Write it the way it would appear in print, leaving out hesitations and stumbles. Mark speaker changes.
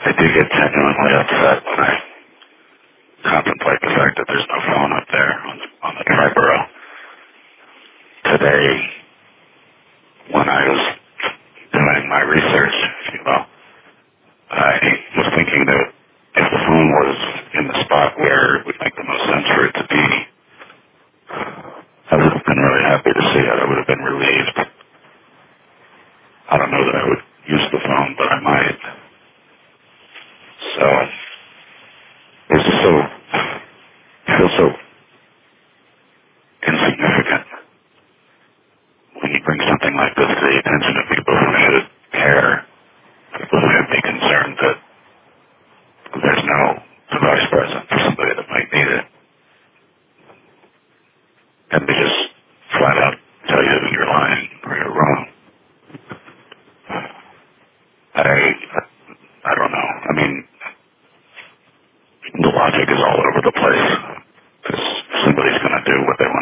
Speaker 1: I do get genuinely upset when I contemplate the fact that there's no phone up there on the Triborough. Today, when I was doing my research, if you will, I was thinking that if the phone was in the spot where it would make the most sense for it to be, I would have been really happy to see it. I would have been relieved. I don't know that I would use the phone, but I might. So, it's it feels so insignificant when you bring something like this to the attention of people who should care, people who should be concerned that there's no device present for somebody that might need it. And they just flat out tell you you're lying or you're wrong. I don't know. I mean, the logic is all over the place. Because somebody's going to do what they